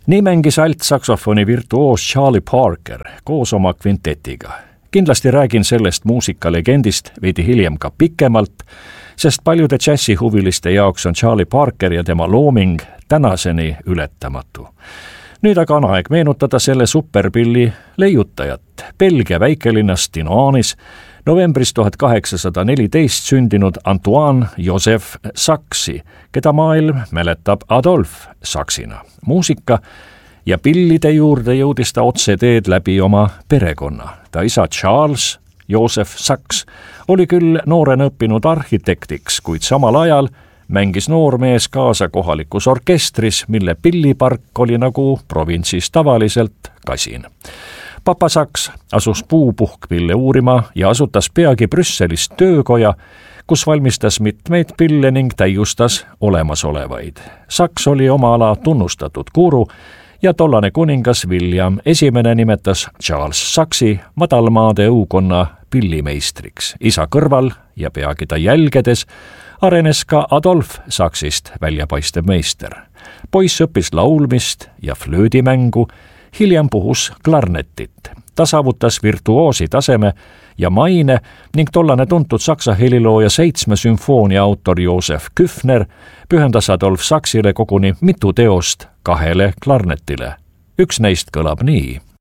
Nii mängis altsaksofoni virtuoos Charlie Parker koos oma kvintetiga. Kindlasti räägin sellest muusikalegendist veidi hiljem ka pikemalt, sest paljude džässihuviliste jaoks on Charlie Parker ja tema looming tänaseni ületamatu. Nüüd aga on aeg meenutada selle superpilli leiutajat. Belgia väikelinnast Dinaanis novembris 1814 sündinud Antoine Joseph Saxi, keda maailm mäletab Adolf Saxina. Muusika ja pillide juurde jõudis ta otse teed läbi oma perekonna. Ta isa Charles Joseph Sax oli küll noorena õppinud arhitektiks, kuid samal ajal mängis noormees kaasa kohalikus orkestris, mille pillipark oli nagu provintsis tavaliselt kasin. Papa Sax asus puupuhkpille uurima ja asutas peagi Brüsselis töökoja, kus valmistas mitmeid pille ning täiustas olemasolevaid. Sax oli oma ala tunnustatud guru ja tollane kuningas William I nimetas Charles Saxi madalmaade õukonna pillimeistriks. Isa kõrval ja peagi ta jälgedes arenes ka Adolf Saxist väljapaistev meister. Poiss õppis laulmist ja flöödimängu, hiljem puhus klarnetit. Ta saavutas virtuoosi taseme ja maine ning tollane tuntud saksa helilooja 7 sümfoonia autor Josef Küffner pühendas Adolf Saxile koguni mitu teost 2 klarnetile. Üks neist kõlab nii.